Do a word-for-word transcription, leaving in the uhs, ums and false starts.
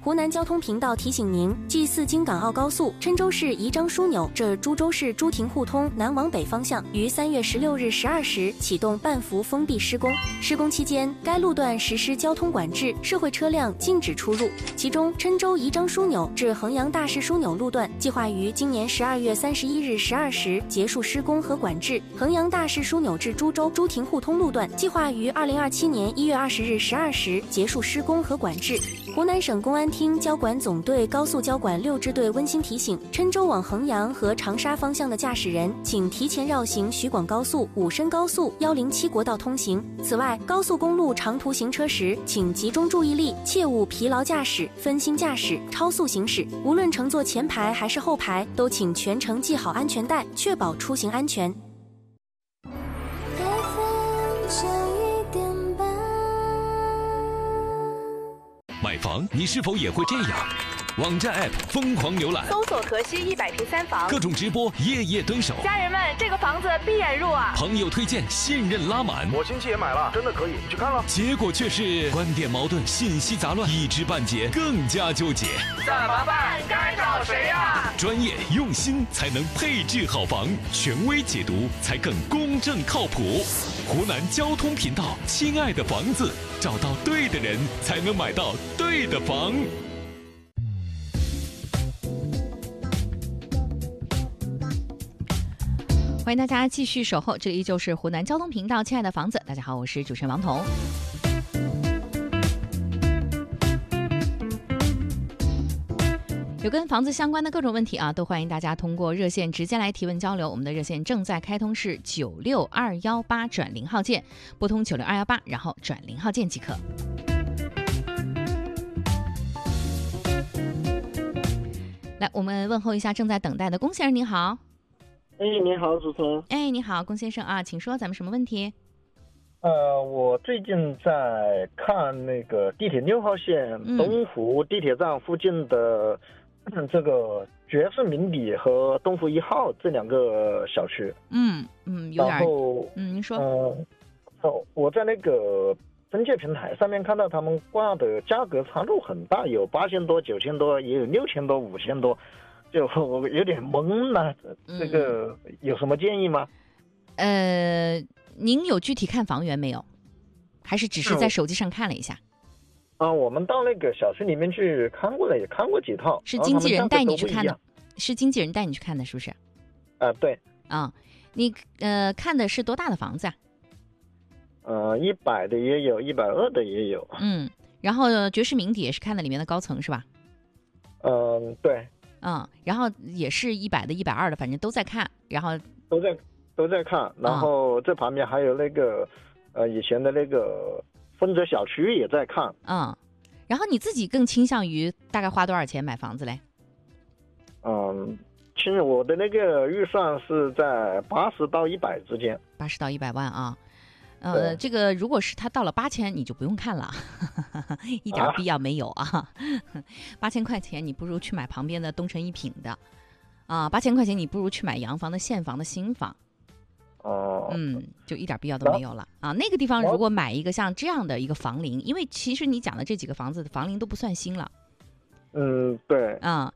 湖南交通频道提醒您：G 四京港澳高速郴州市宜章枢纽至株洲市朱亭互通南往北方向于三月十六日十二时启动半幅封闭施工。施工期间，该路段实施交通管制，社会车辆禁止出入。其中，郴州宜章枢纽至衡阳大市枢纽路段计划于今年十二月三十一日十二时结束施工和管制；衡阳大市枢纽至株洲朱亭互通路段计划于二零二七年一月二十日十二时结束施工和管制。湖南省公安厅交管总队高速交管六支队温馨提醒：郴州往衡阳和长沙方向的驾驶人，请提前绕行徐广高速、武深高速、一零七国道通行。此外，高速公路长途行车时，请集中注意力，切勿疲劳驾驶、分心驾驶、超速行驶。无论乘坐前排还是后排，都请全程系好安全带，确保出行安全。 买房你是否也会这样？网站 App 疯狂浏览， 搜索河西一百平三房， 各种直播夜夜蹲守。 家人们，这个房子必然入啊！ 朋友推荐，信任拉满。 我亲戚也买了，真的可以，你去看了。 结果却是观点矛盾，信息杂乱，一知半解，更加纠结。 怎么办？该找谁呀？ 专业用心才能配置好房，权威解读才更公正靠谱。湖南交通频道，亲爱的房子，找到对的人，才能买到对的房。 欢迎大家继续守候，这里依旧是湖南交通频道，亲爱的房子。大家好，我是主持人王彤。有跟房子相关的各种问题啊，都欢迎大家通过热线直接来提问交流。我们的热线正在开通，是九六二幺八转零号键，拨通九六二幺八，然后转零号键即可。来，我们问候一下正在等待的龚先生，您好。 哎，你好，主持人。 哎，你好，龚先生啊，请说，咱们什么问题？ 呃，我最近在看那个地铁六号线东湖地铁站附近的、嗯、这个爵士名邸和东湖一号这两个小区。 嗯嗯，有点。 然后， 嗯，您说。 嗯、呃，我在那个中介平台上面看到他们挂的价格差度很大，有八千多、九千多，也有六千多、五千多。就我有点懵了，这个有什么建议吗？ 呃，您有具体看房源没有？还是只是在手机上看了一下？ 啊、嗯，我们到那个小区里面去看过了，也看过几套。 是经纪人带你去看的？是经纪人带你去看的，是不是？ 啊、呃，对。 啊、嗯，你呃看的是多大的房子啊？ 呃，一百的也有，一百二的也有。 嗯，然后爵士名邸也是看的里面的高层是吧？ 嗯、呃，对。 嗯，然后也是一百的、一百二的，反正都在看，然后都在都在看，然后这旁边还有那个、嗯、呃以前的那个丰泽小区也在看。 嗯，然后你自己更倾向于大概花多少钱买房子嘞？ 嗯，其实我的那个预算是在八十到一百之间。 八十到一百万啊。呃，这个如果是他到了八千，你就不用看了，一点必要没有啊。八千块钱，你不如去买旁边的东城一品的，啊，八千块钱你不如去买洋房的现房的新房。 哦、呃， 嗯，就一点必要都没有了啊。那个地方如果买一个像这样的一个房龄，因为其实你讲的这几个房子的房龄都不算新了。 嗯，对。 啊、嗯，